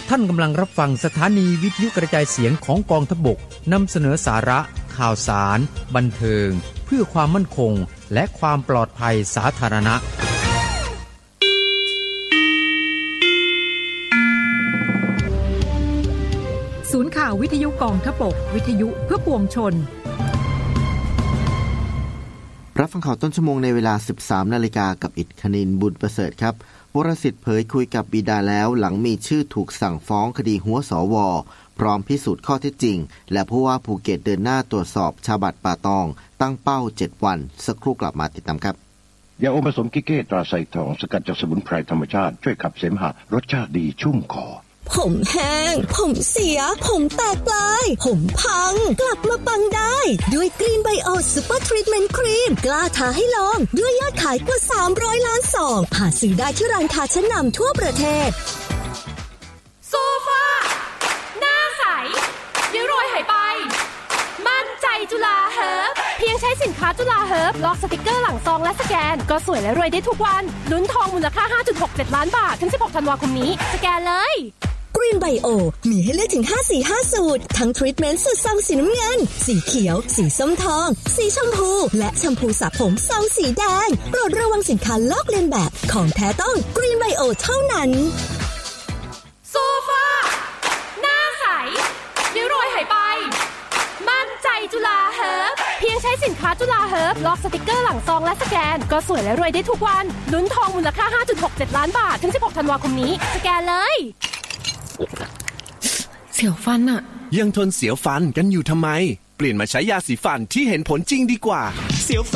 ท่านกำลังรับฟังสถานีวิทยุกระจายเสียงของกองทัพบกนำเสนอสาระข่าวสารบันเทิงเพื่อความมั่นคงและความปลอดภัยสาธารณะศูนย์ข่าววิทยุกองทัพบกวิทยุเพื่อปวงชนรับฟังข่าวต้นชั่วโมงในเวลา 13 นาฬิกากับอิทคณินบุญประเสริฐครับวรสิทธิ์เผยคุยกับบิดาแล้วหลังมีชื่อถูกสั่งฟ้องคดีหัวสว.พร้อมพิสูจน์ข้อเท็จจริงและผู้ว่าภูเก็ตเดินหน้าตรวจสอบชาบัตรป่าตองตั้งเป้า7วันสักครู่กลับมาติดตามครับยาอมผสมกิเก้ตราไซทองสกัดจากสมุนไพรธรรมชาติช่วยขับเสมหะรสชาติดีชุ่มคอผมแห้งผมเสียผมแตกปลายผมพังกลับมาปังได้ด้วยกรีนไบโอซูเปอร์ทรีทเมนต์ครีมกล้าท้าให้ลองด้วยยอดขายกว่า300ล้านซองหาซื้อได้ที่ร้านค้าชั้นนำทั่วประเทศโซฟาหน้าใสเดี๋ยวรอยหายไปมั่นใจจุฬาเฮิร์บเพียงใช้สินค้าจุฬาเฮิร์บล็อกสติกเกอร์หลังซองและสแกนก็สวยและรวยได้ทุกวันลุ้นทองมูลค่า 5.67 ล้านบาทถึง16ธันวาคมนี้สแกนเลยกรีนไบโอมีให้เลือกถึง5 สูตรทั้งทรีทเมนต์สูตรซองสีน้ำเงินสีเขียวสีส้มทองสีชมพูและแชมพูสระผมซองสีแดงโปรดระวังสินค้าลอกเลียนแบบของแท้ต้องกรีนไบโอเท่านั้นโซฟาหน้าใสเดี๋ยวรอยหายไปมั่นใจจุฬาเฮิร์บเพียงใช้สินค้าจุฬาเฮิร์บล็อกสติกเกอร์หลังซองและสแกนก็สวยและรวยได้ทุกวันลุ้นทองมูลค่า 5.67 ล้านบาทถึง16ธันวาคมนี้สแกนเลยเสียวฟันอะยังทนเสียวฟันกันอยู่ทำไมเปลี่ยนมาใช้ยาสีฟันที่เห็นผลจริงดีกว่าเสียวฟัน